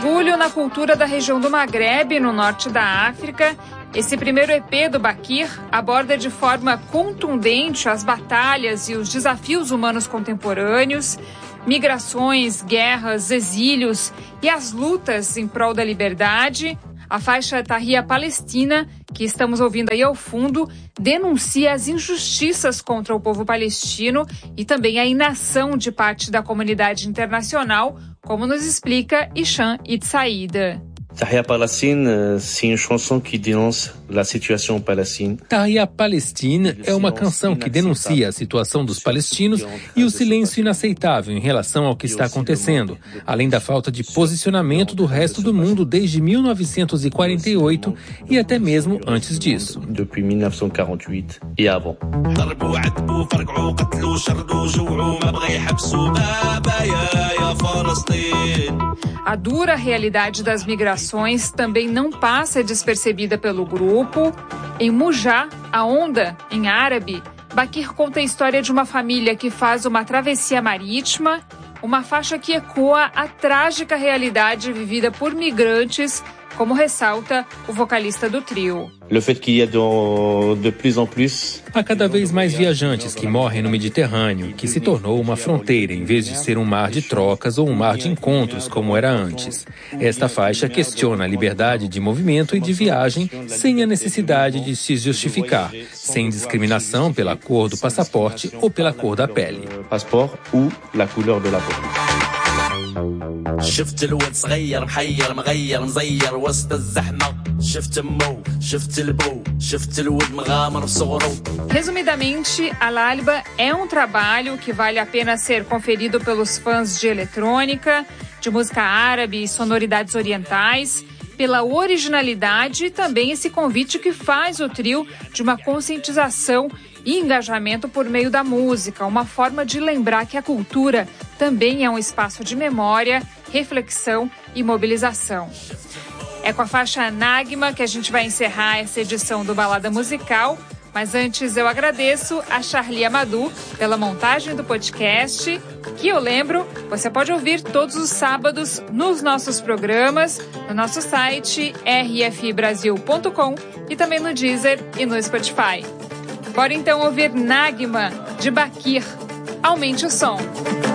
julho na cultura da região do Maghreb, no norte da África. Esse primeiro EP do Bakir aborda de forma contundente as batalhas e os desafios humanos contemporâneos, migrações, guerras, exílios e as lutas em prol da liberdade. A faixa Tahia Palestina, que estamos ouvindo aí ao fundo, denuncia as injustiças contra o povo palestino e também a inação de parte da comunidade internacional, como nos explica Hisham Itsaída. Tahia Palestine, c'est une chanson qui dénonce la situation palestine. Tahia Palestine é uma canção que denuncia a situação dos palestinos e o silêncio inaceitável em relação ao que está acontecendo, além da falta de posicionamento do resto do mundo desde 1948 e até mesmo antes disso. Depuis 1948 et avant. A dura realidade das migrações também não passa despercebida pelo grupo. Em Mujá, a Onda, em árabe, Bakir conta a história de uma família que faz uma travessia marítima, uma faixa que ecoa a trágica realidade vivida por migrantes, como ressalta o vocalista do trio. Le fait qu'il y a de plus en plus. Há cada vez mais viajantes que morrem no Mediterrâneo, que se tornou uma fronteira em vez de ser um mar de trocas ou um mar de encontros como era antes. Esta faixa questiona a liberdade de movimento e de viagem sem a necessidade de se justificar, sem discriminação pela cor do passaporte ou pela cor da pele. Passeport ou la couleur de la peau. شفت الولد صغير محير مغير مزير وسط الزحمة شفت مو شفت البو شفت الولد مغامر بصغره. Resumidamente, a Lalba é um trabalho que vale a pena ser conferido pelos fãs de eletrônica, de música árabe e sonoridades orientais, pela originalidade e também esse convite que faz o trio de uma conscientização e engajamento por meio da música, uma forma de lembrar que a cultura também é um espaço de memória, reflexão e mobilização. É com a faixa Nagma que a gente vai encerrar essa edição do Balada Musical, mas antes eu agradeço a Charlie Amadou pela montagem do podcast, que eu lembro, você pode ouvir todos os sábados nos nossos programas, no nosso site rfibrasil.com e também no Deezer e no Spotify. Bora então ouvir Nagma, de Bakir. Aumente o som.